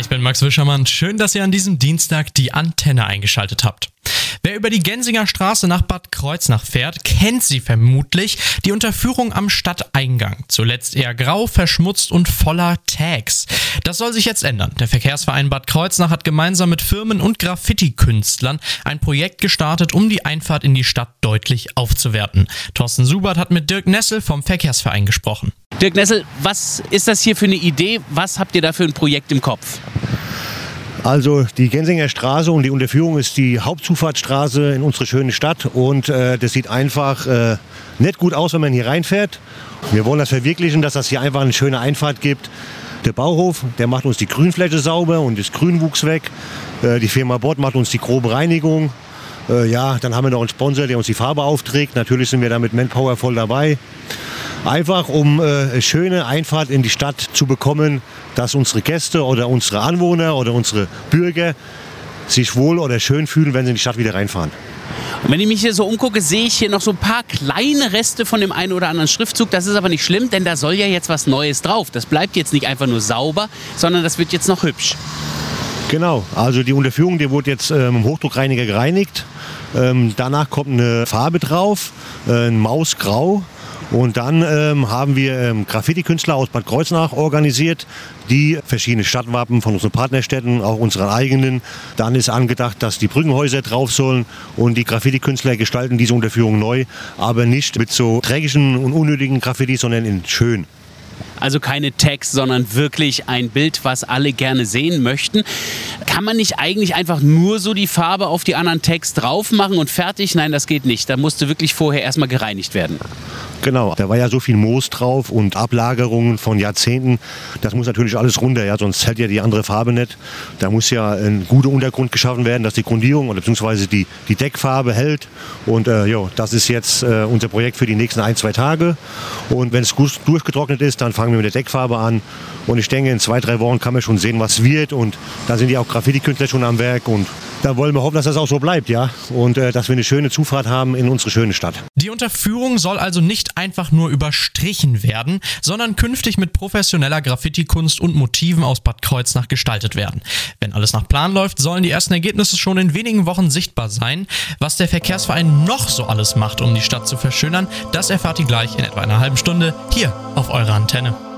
Ich bin Max Wischermann. Schön, dass ihr an diesem Dienstag die Antenne eingeschaltet habt. Wer über die Gensinger Straße nach Bad Kreuznach fährt, kennt sie vermutlich, die Unterführung am Stadteingang. Zuletzt eher grau, verschmutzt und voller Tags. Das soll sich jetzt ändern. Der Verkehrsverein Bad Kreuznach hat gemeinsam mit Firmen und Graffiti-Künstlern ein Projekt gestartet, um die Einfahrt in die Stadt deutlich aufzuwerten. Thorsten Subert hat mit Dirk Nessel vom Verkehrsverein gesprochen. Dirk Nessel, was ist das hier für eine Idee? Was habt ihr da für ein Projekt im Kopf? Also die Gensinger Straße und die Unterführung ist die Hauptzufahrtsstraße in unsere schöne Stadt und das sieht einfach nicht gut aus, wenn man hier reinfährt. Wir wollen das verwirklichen, dass das hier einfach eine schöne Einfahrt gibt. Der Bauhof, der macht uns die Grünfläche sauber und das Grünwuchs weg. Die Firma Bott macht uns die grobe Reinigung. Dann haben wir noch einen Sponsor, der uns die Farbe aufträgt. Natürlich sind wir da mit Manpower voll dabei. Einfach um eine schöne Einfahrt in die Stadt zu bekommen, dass unsere Gäste oder unsere Anwohner oder unsere Bürger sich wohl oder schön fühlen, wenn sie in die Stadt wieder reinfahren. Und wenn ich mich hier so umgucke, sehe ich hier noch so ein paar kleine Reste von dem einen oder anderen Schriftzug. Das ist aber nicht schlimm, denn da soll ja jetzt was Neues drauf. Das bleibt jetzt nicht einfach nur sauber, sondern das wird jetzt noch hübsch. Genau, also die Unterführung, die wurde jetzt mit dem Hochdruckreiniger gereinigt. Danach kommt eine Farbe drauf, ein Mausgrau. Und dann haben wir Graffiti-Künstler aus Bad Kreuznach organisiert, die verschiedene Stadtwappen von unseren Partnerstädten, auch unseren eigenen. Dann ist angedacht, dass die Brückenhäuser drauf sollen und die Graffiti-Künstler gestalten diese Unterführung neu, aber nicht mit so dreckigen und unnötigen Graffiti, sondern in schön. Also keine Tags, sondern wirklich ein Bild, was alle gerne sehen möchten. Kann man nicht eigentlich einfach nur so die Farbe auf die anderen Tags drauf machen und fertig? Nein, das geht nicht. Da musste wirklich vorher erstmal gereinigt werden. Genau, da war ja so viel Moos drauf und Ablagerungen von Jahrzehnten. Das muss natürlich alles runter, ja, sonst hält ja die andere Farbe nicht. Da muss ja ein guter Untergrund geschaffen werden, dass die Grundierung oder beziehungsweise die Deckfarbe hält. Und das ist jetzt unser Projekt für die nächsten 1-2 Tage. Und wenn es gut durchgetrocknet ist, dann fangen wir mit der Deckfarbe an. Und ich denke, in 2-3 Wochen kann man schon sehen, was wird. Und da sind ja auch Graffiti-Künstler schon am Werk. Und da wollen wir hoffen, dass das auch so bleibt, ja. Und dass wir eine schöne Zufahrt haben in unsere schöne Stadt. Die Unterführung soll also nicht einfach nur überstrichen werden, sondern künftig mit professioneller Graffiti-Kunst und Motiven aus Bad Kreuznach gestaltet werden. Wenn alles nach Plan läuft, sollen die ersten Ergebnisse schon in wenigen Wochen sichtbar sein. Was der Verkehrsverein noch so alles macht, um die Stadt zu verschönern, das erfahrt ihr gleich in etwa einer halben Stunde hier auf eurer Antenne.